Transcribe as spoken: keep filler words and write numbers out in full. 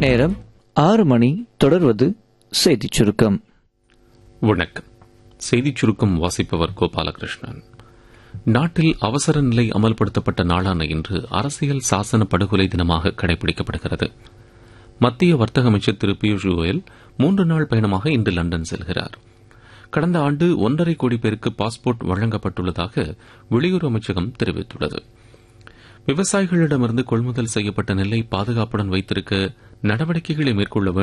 நேரம் ஆறு மணி. தொடர்வது செய்திச் சுருக்கம். வணக்கம். செய்திச் சுருக்கம் வாசிப்பவர் கோபாலகிருஷ்ணன். நாட்டில் அவசர நிலை அமல்படுத்தப்பட்ட நாளான இன்று அரசியல் சாசன படுகொலை தினமாக கடைபிடிக்கப்படுகிறது. மத்திய வர்த்தக அமைச்சர் திரு பியூஷ் கோயல் மூன்று நாள் பயணமாக இன்று லண்டன் செல்கிறார். கடந்த ஆண்டு ஒன்றரை கோடி பேருக்கு பாஸ்போர்ட் வழங்கப்பட்டுள்ளதாக வெளியுறவு அமைச்சகம் தெரிவித்துள்ளது. விவசாயிகளிடமிருந்து கொள்முதல் செய்யப்பட்ட நெல்லை பாதுகாப்புடன் வைத்திருக்க நடவடிக்கைகளை மேற்கொள்ள